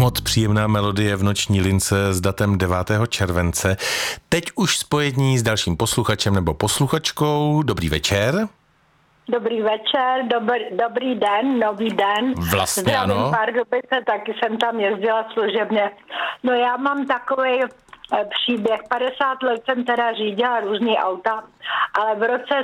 Moc příjemná melodie v noční lince s datem 9. července. Teď už spojení s dalším posluchačem nebo posluchačkou. Dobrý večer. Dobrý večer, dobrý den, nový den. Vlastně zdravím ano. Pardubice, taky jsem tam jezdila služebně. No já mám takový příběh. 50 let jsem teda řídila různý auta, ale v roce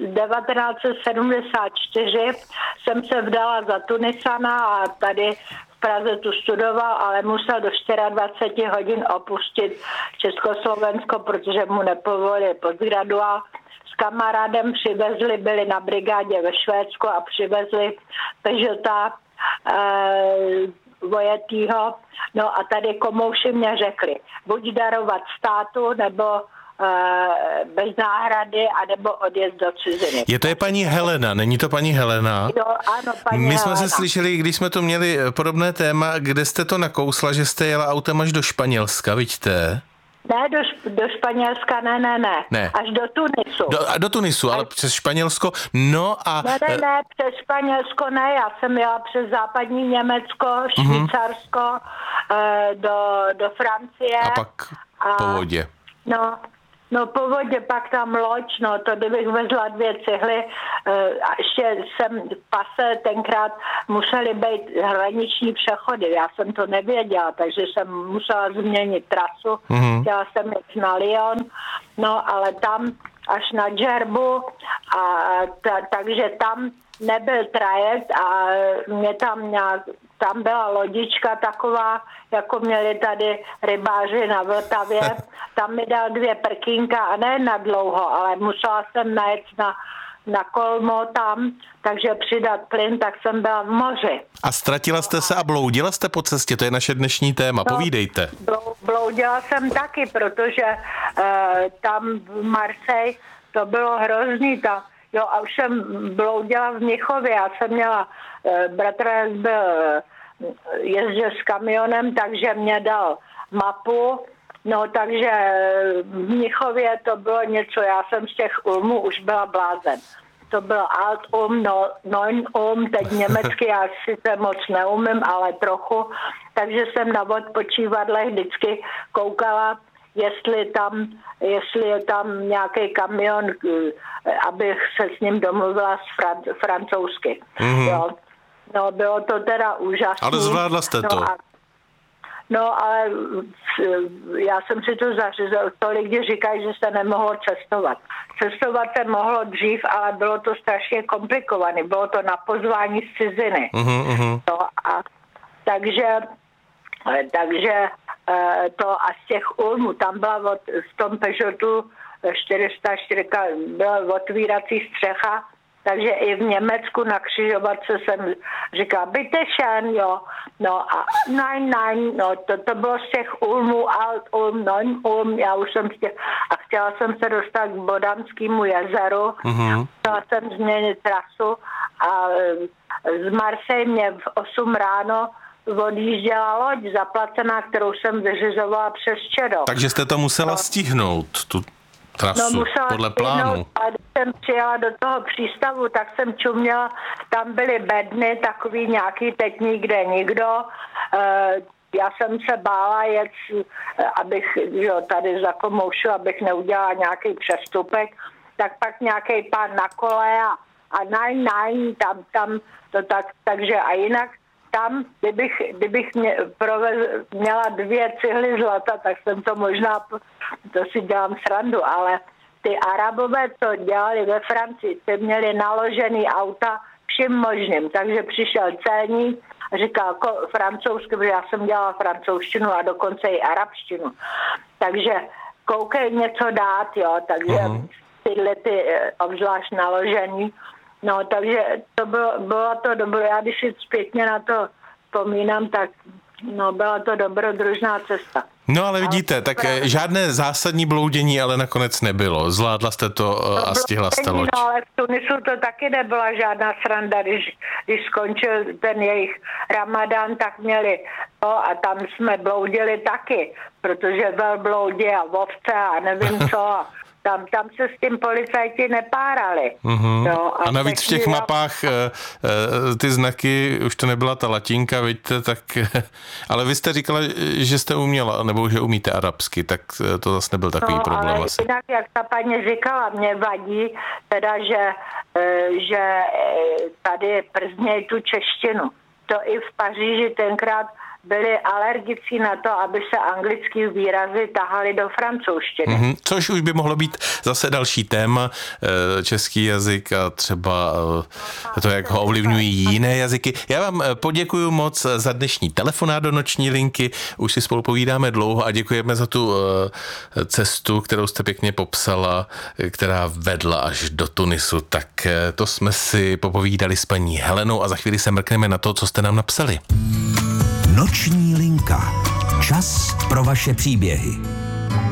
1974 jsem se vdala za Tunisana a tady v Praze tu studoval, ale musel do 24 hodin opustit Československo, protože mu nepovolili postgraduál. S kamarádem přivezli, byli na brigádě ve Švédsku a přivezli Peugeota vojetýho. No a tady komouši mě řekli, buď darovat státu, nebo bez náhrady, anebo odjezd do ciziny. To je paní Helena, není to paní Helena? Jo, ano, paní My jsme Helena. se slyšeli, když jsme to měli podobné téma, kde jste to nakousla, že jste jela autem až do Španělska, vidíte? Ne, do Španělska, ne. Až do Tunisu. Do Tunisu, ale přes Španělsko, no a... Ne, přes Španělsko ne, já jsem jela přes západní Německo, Švýcarsko, do Francie. A pak po vodě. No po vodě, pak tam loď, no to kdybych vezla 2 cihly, a ještě jsem v pase tenkrát musely být hraniční přechody, já jsem to nevěděla, takže jsem musela změnit trasu, chtěla jsem jít na Lyon, no ale tam až na Džerbu, takže tam nebyl trajekt a mě tam byla lodička taková, jako měli tady rybáři na Vltavě. Tam mi dal 2 prkínka a ne na dlouho, ale musela jsem najet na Kolmo tam, takže přidat plyn, tak jsem byla v moři. A ztratila jste se a bloudila jste po cestě? To je naše dnešní téma, povídejte. Bloudila jsem taky, protože tam v Marseille to bylo hrozný. A už jsem bloudila v Mnichově, já jsem měla, bratranec jezdil s kamionem, takže mě dal mapu, no takže v Mnichově to bylo něco, já jsem z těch Ulmů už byla blázen. To byl Alt Neun teď německy, já sice moc neumím, ale trochu, takže jsem na odpočívadlech vždycky koukala, jestli je tam nějaký kamion, abych se s ním domluvila francouzsky. Jo. No, bylo to teda úžasné. Ale zvládla jste to. Ale já jsem si to zařízla. To lidi říkají, že se nemohlo cestovat. Cestovat se mohlo dřív, ale bylo to strašně komplikované. Bylo to na pozvání z ciziny. No, takže to a z těch Ulmů, tam byla v tom Peugeotu 404 byla otvírací střecha, takže i v Německu na křižovatce jsem říkala, bitte schön, jo. No a nein, no to bylo z těch Ulmů, Alt Ulm, Neun Ulm, já už jsem a chtěla jsem se dostat k Bodanskému jezeru, chtěla jsem změnit trasu a z Marseille mě v 8 ráno odjížděla loď zaplacená, kterou jsem vyřizovala přes Čerov. Takže jste to musela stihnout, tu trasu, podle plánu. A když jsem přijela do toho přístavu, tak jsem čuměla, tam byly bedny, takový nějaký, teď nikde nikdo. Já jsem se bála jet, abych tady za Komoušu, abych neudělala nějaký přestupek, tak pak nějaký pán na kole a nein, tam to tak, takže a jinak tam, kdybych měla 2 cihly zlata, tak jsem to možná, to si dělám srandu, ale ty Arabové, co dělali ve Francii, ty měli naložený auta vším možným, takže přišel celník a říkal francouzsky, protože já jsem dělala francouzštinu a dokonce i arabštinu, takže koukej něco dát, jo, takže tyhle obzvlášť naložený. No, takže bylo to dobro. Já když si zpětně na to vzpomínám, tak byla to dobrodružná cesta. No ale vidíte, tak žádné zásadní bloudění ale nakonec nebylo. Zvládla jste to a stihla jste loď. No, ale v Tunisu to taky nebyla žádná sranda. Když skončil ten jejich ramadán, tak měli a tam jsme bloudili taky, protože velbloudi a ovce a nevím co. Tam se s tím policajti nepárali. Jo, a navíc v těch mapách ty znaky, už to nebyla ta latinka, vidíte, tak... Ale vy jste říkala, že jste uměla, nebo že umíte arabsky, tak to zase nebyl takový problém ale asi. jinak, jak ta paní říkala, mě vadí, teda, že tady prznějí tu češtinu. To i v Paříži tenkrát byli alergici na to, aby se anglický výrazy tahaly do francouzštiny. Což už by mohlo být zase další téma, český jazyk a třeba to, jak ho ovlivňují jiné jazyky. Já vám poděkuju moc za dnešní telefonát do noční linky, už si spolu povídáme dlouho a děkujeme za tu cestu, kterou jste pěkně popsala, která vedla až do Tunisu. Tak to jsme si popovídali s paní Helenou a za chvíli se mrkneme na to, co jste nám napsali. Noční linka. Čas pro vaše příběhy.